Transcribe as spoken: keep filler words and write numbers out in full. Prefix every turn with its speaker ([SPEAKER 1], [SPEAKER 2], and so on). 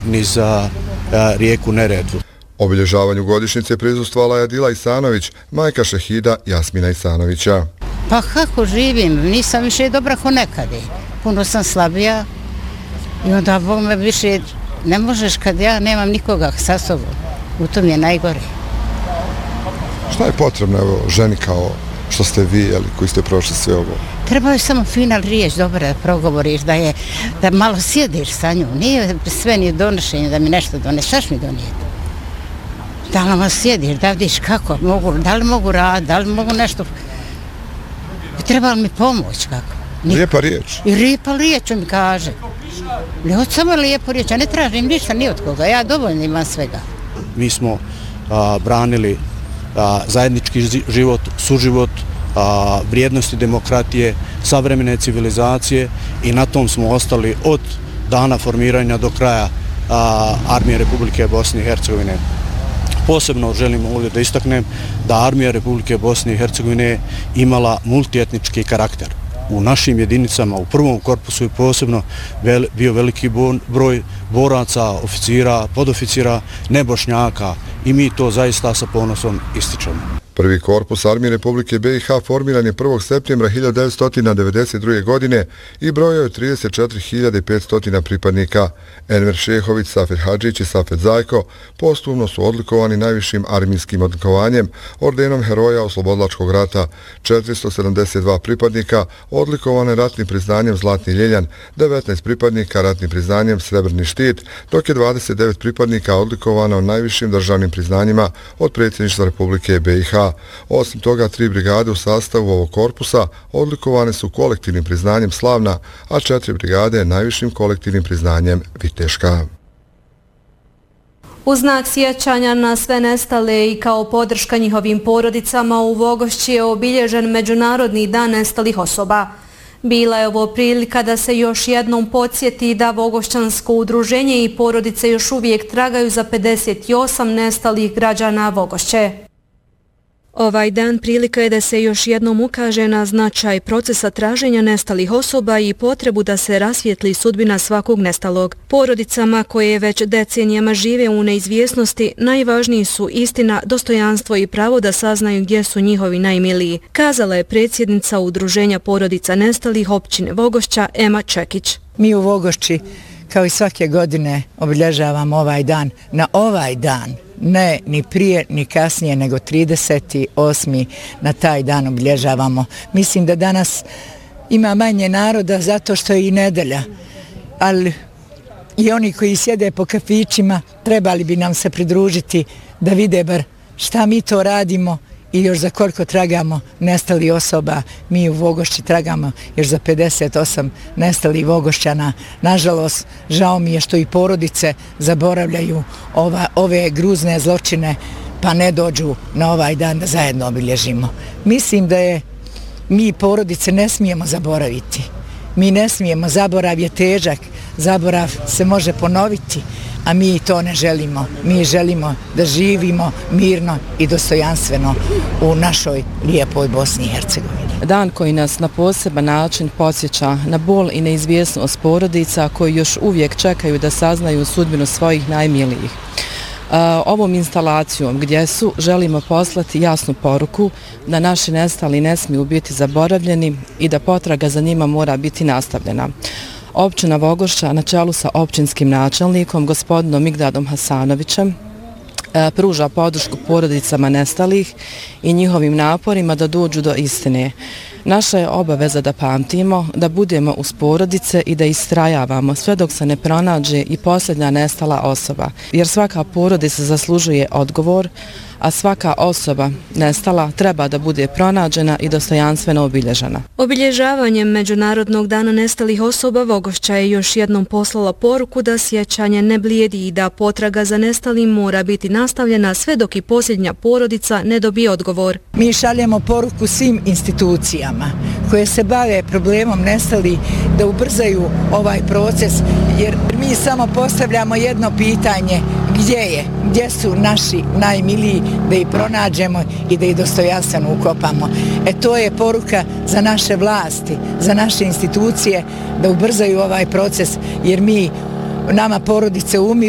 [SPEAKER 1] ni za a, rijeku Neretvu.
[SPEAKER 2] Obilježavanju godišnjice prisustvovala je Adila Isanović, majka šehida Jasmina Isanovića.
[SPEAKER 3] Pa kako živim, nisam više dobra ko nekada. Puno sam slabija i onda Bog me više ne možeš kad ja nemam nikoga sa sobom. U tom je najgore.
[SPEAKER 2] Šta je potrebno evo, ženi kao što ste vi, jeli, koji ste prošli sve ovo?
[SPEAKER 3] Treba je samo final riječ, dobro da progovoriš, da, je, da malo sjediš sa njom. Nije sve ni donošenje da mi nešto doneš, šta mi donijeti? Da li malo sjediš, da vidiš kako, mogu, da li mogu raditi, da li mogu nešto... Treba li mi pomoć kako? Ni...
[SPEAKER 2] Lijepa riječ.
[SPEAKER 3] I lijepa riječ mi kaže. Ljud samo lijepo riječ, ja ne tražim ništa ni od koga, ja dovoljno imam svega.
[SPEAKER 1] Mi smo a, branili a, zajednički život, suživot, a, vrijednosti demokratije, savremene civilizacije i na tom smo ostali od dana formiranja do kraja a, Armije Republike Bosne i Hercegovine. Posebno želim ovdje da istaknem da Armija Republike Bosne i Hercegovine imala multietnički karakter. U našim jedinicama, u prvom korpusu je posebno vel, bio veliki broj boraca, oficira, podoficira, nebošnjaka i mi to zaista sa ponosom ističemo.
[SPEAKER 2] Prvi korpus Armije Republike B i H formiran je prvog septembra hiljadu devetsto devedeset druge. godine i brojao je trideset četiri hiljade petsto pripadnika. Enver Šehović, Safet Hadžić i Safet Zajko posthumno su odlikovani najvišim armijskim odlikovanjem, ordenom Heroja oslobodilačkog rata. četiristo sedamdeset dva pripadnika odlikovane ratnim priznanjem Zlatni ljeljan, devetnaest pripadnika ratnim priznanjem Srebrni štit, dok je dvadeset devet pripadnika odlikovano najvišim državnim priznanjima od predsjedništva Republike B i H. Osim toga, tri brigade u sastavu ovog korpusa odlikovane su kolektivnim priznanjem Slavna, a četiri brigade najvišim kolektivnim priznanjem Viteška.
[SPEAKER 4] U znak sjećanja na sve nestale i kao podrška njihovim porodicama u Vogošći je obilježen Međunarodni dan nestalih osoba. Bila je ovo prilika da se još jednom podsjeti da Vogošćansko udruženje i porodice još uvijek tragaju za pedeset osam nestalih građana Vogošće. Ovaj dan prilika je da se još jednom ukaže na značaj procesa traženja nestalih osoba i potrebu da se rasvijetli sudbina svakog nestalog. Porodicama koje već decenijama žive u neizvjesnosti najvažniji su istina, dostojanstvo i pravo da saznaju gdje su njihovi najmiliji, kazala je predsjednica Udruženja porodica nestalih općine Vogošća Ema Čekić.
[SPEAKER 5] Mi u Vogošći kao i svake godine obilježavamo ovaj dan na ovaj dan. Ne ni prije ni kasnije nego trideset osmi na taj dan obilježavamo. Mislim da danas ima manje naroda zato što je i nedelja, ali i oni koji sjede po kafićima trebali bi nam se pridružiti da vide bar šta mi to radimo i još za koliko tragamo nestali osoba. Mi u Vogošći tragamo još za pedeset osam nestalih Vogošćana. Nažalost, žao mi je što i porodice zaboravljaju ova, ove gruzne zločine pa ne dođu na ovaj dan da zajedno obilježimo. Mislim da je mi porodice ne smijemo zaboraviti. Mi ne smijemo, zaborav je težak, zaborav se može ponoviti, a mi to ne želimo. Mi želimo da živimo mirno i dostojanstveno u našoj lijepoj Bosni i Hercegovini.
[SPEAKER 6] Dan koji nas na poseban način podsjeća na bol i neizvjesnost porodica koji još uvijek čekaju da saznaju sudbinu svojih najmilijih. Ovom instalacijom gdje su želimo poslati jasnu poruku da naši nestali ne smiju biti zaboravljeni i da potraga za njima mora biti nastavljena. Općina Vogošća na čelu sa općinskim načelnikom gospodinom Migdadom Hasanovićem pruža podršku porodicama nestalih i njihovim naporima da dođu do istine. Naša je obaveza da pamtimo, da budemo uz porodice i da istrajavamo sve dok se ne pronađe i posljednja nestala osoba, jer svaka porodica zaslužuje odgovor, a svaka osoba nestala treba da bude pronađena i dostojanstveno obilježena.
[SPEAKER 4] Obilježavanjem Međunarodnog dana nestalih osoba Vogošća je još jednom poslala poruku da sjećanje ne blijedi i da potraga za nestalim mora biti nastavljena sve dok i posljednja porodica ne dobije odgovor.
[SPEAKER 5] Mi šaljemo poruku svim institucijama koje se bave problemom nestali da ubrzaju ovaj proces, jer mi samo postavljamo jedno pitanje: gdje je, gdje su naši najmiliji, da ih pronađemo i da ih dostojanstveno ukopamo. E to je poruka za naše vlasti, za naše institucije da ubrzaju ovaj proces, jer mi, nama porodice umiru.